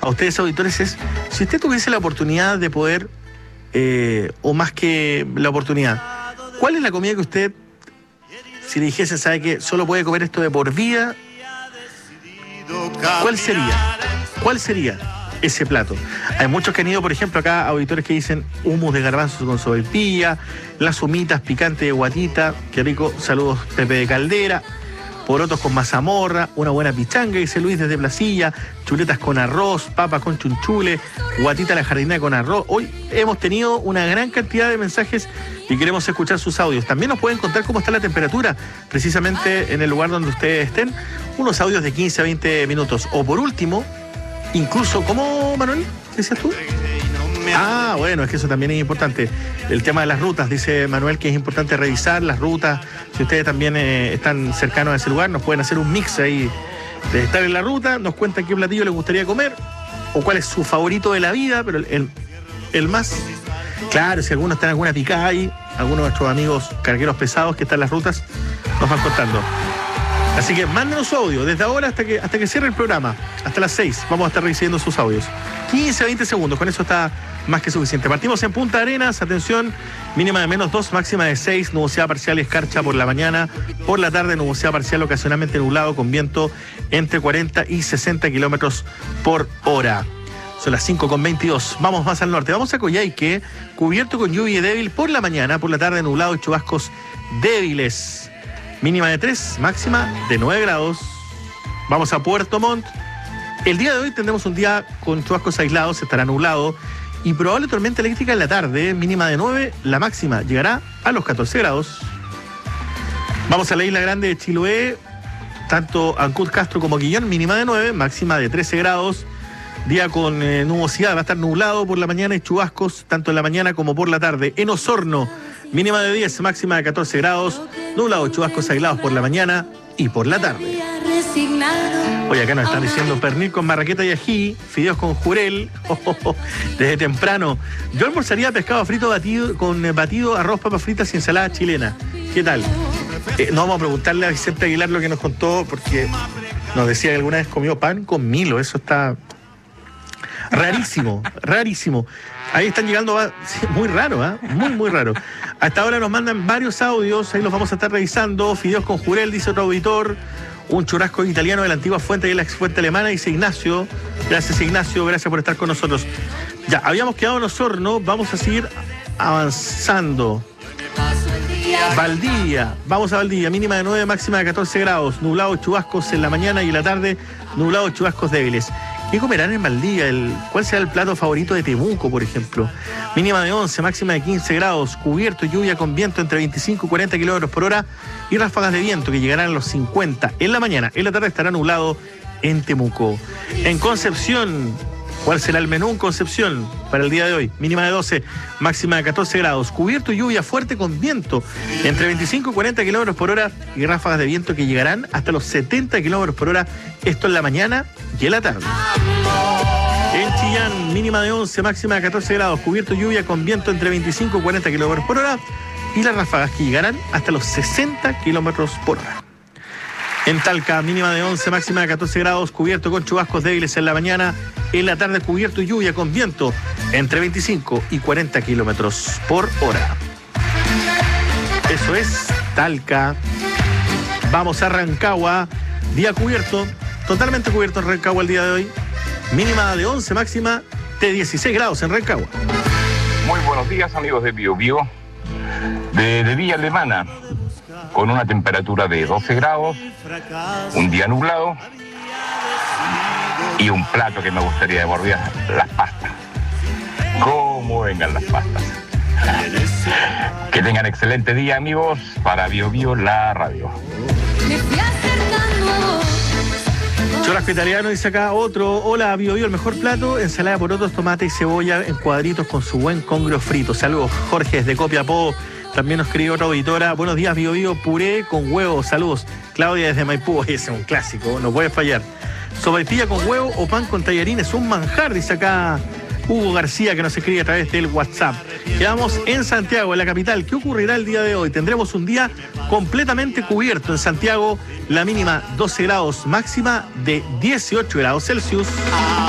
a ustedes auditores es, si usted tuviese la oportunidad de poder, o más que la oportunidad, ¿cuál es la comida que usted, si le dijese, sabe que solo puede comer esto de por vida, ¿cuál sería? ¿Cuál sería ese plato? Hay muchos que han ido, por ejemplo, acá auditores que dicen hummus de garbanzos con sopaipilla, las humitas picantes de guatita, qué rico, saludos Pepe de Caldera, porotos con mazamorra, una buena pichanga, dice Luis desde Placilla, chuletas con arroz, papas con chunchule, guatita a la jardinera con arroz. Hoy hemos tenido una gran cantidad de mensajes y queremos escuchar sus audios. También nos pueden contar cómo está la temperatura, precisamente en el lugar donde ustedes estén, unos audios de 15 a 20 minutos. O por último, incluso, ¿cómo, Manuel? ¿Qué decías tú? Ah, bueno, es que eso también es importante. El tema de las rutas, dice Manuel, que es importante revisar las rutas. Si ustedes también están cercanos a ese lugar, nos pueden hacer un mix ahí de estar en la ruta, nos cuentan qué platillo les gustaría comer o cuál es su favorito de la vida, pero el más... Claro, si algunos están en alguna picada ahí, algunos de nuestros amigos cargueros pesados que están en las rutas, nos van contando. Así que mándenos su audio desde ahora hasta que cierre el programa, hasta las 6. Vamos a estar recibiendo sus audios. 15 a 20 segundos, con eso está más que suficiente. Partimos en Punta Arenas, atención, mínima de -2, máxima de 6, nubosidad parcial y escarcha por la mañana. Por la tarde, nubosidad parcial ocasionalmente nublado con viento entre 40 y 60 kilómetros por hora. Son las 5:22. Vamos más al norte. Vamos a Coyhaique, cubierto con lluvia débil por la mañana, por la tarde nublado y chubascos débiles. Mínima de 3, máxima de 9 grados. Vamos a Puerto Montt. El día de hoy tendremos un día con chubascos aislados, estará nublado y probable tormenta eléctrica en la tarde, mínima de 9, la máxima llegará a los 14 grados. Vamos a la Isla Grande de Chiloé, tanto Ancud, Castro como Quillón, mínima de 9, máxima de 13 grados. Día con nubosidad, va a estar nublado por la mañana y chubascos, tanto en la mañana como por la tarde. En Osorno, mínima de 10, máxima de 14 grados, nublado, chubascos aislados por la mañana y por la tarde. Oye, acá nos están diciendo pernil con marraqueta y ají, fideos con jurel, desde temprano. Yo almorzaría pescado frito batido, arroz, papas fritas y ensalada chilena. ¿Qué tal? No vamos a preguntarle a Vicente Aguilar lo que nos contó, porque nos decía que alguna vez comió pan con Milo. Eso está rarísimo, rarísimo. Ahí están llegando, muy raro, ¿eh? Muy raro. Hasta ahora nos mandan varios audios, ahí los vamos a estar revisando. Fideos con jurel, dice otro auditor. Un churrasco italiano de la antigua fuente y la ex fuente alemana, dice Ignacio. Gracias, Ignacio, gracias por estar con nosotros. Ya, habíamos quedado en Osorno, vamos a seguir avanzando. Valdivia, vamos a Valdivia, mínima de 9, máxima de 14 grados, nublado, chubascos en la mañana y en la tarde, nublado, chubascos débiles. ¿Qué comerán en Valdivia? ¿Cuál será el plato favorito de Temuco, por ejemplo? Mínima de 11, máxima de 15 grados, cubierto, lluvia con viento entre 25 y 40 kilómetros por hora y ráfagas de viento que llegarán a los 50 en la mañana. En la tarde estará nublado en Temuco. En Concepción, ¿cuál será el menú en Concepción para el día de hoy? Mínima de 12, máxima de 14 grados, cubierto, lluvia fuerte con viento entre 25 y 40 kilómetros por hora y ráfagas de viento que llegarán hasta los 70 kilómetros por hora, esto en la mañana y en la tarde. En Chillán, mínima de 11, máxima de 14 grados, cubierto, lluvia con viento entre 25 y 40 kilómetros por hora y las ráfagas que llegarán hasta los 60 kilómetros por hora. En Talca, mínima de 11, máxima de 14 grados, cubierto con chubascos débiles en la mañana, en la tarde cubierto y lluvia con viento entre 25 y 40 kilómetros por hora. Eso es Talca. Vamos a Rancagua, día cubierto, totalmente cubierto en Rancagua el día de hoy, mínima de 11, máxima de 16 grados en Rancagua. Muy buenos días, amigos de Bio Bio, de Villa Alemana, con una temperatura de 12 grados, un día nublado y un plato que me gustaría devolver, las pastas. ¿Cómo vengan las pastas? Que tengan excelente día, amigos, para Bio Bio, la radio. Churrasco italiano, dice acá otro. Hola, Bio Bio, el mejor plato, ensalada de porotos, tomate y cebolla en cuadritos con su buen congrio frito. Saludos, Jorge, desde Copiapó. También nos escribió otra auditora. Buenos días, Bio Bio, puré con huevo. Saludos. Claudia desde Maipú. Ese es un clásico, no puede fallar. Sopaipilla con huevo o pan con tallarines, un manjar, dice acá Hugo García, que nos escribe a través del WhatsApp. Quedamos en Santiago, en la capital. ¿Qué ocurrirá el día de hoy? Tendremos un día completamente cubierto en Santiago. La mínima 12 grados, máxima de 18 grados Celsius.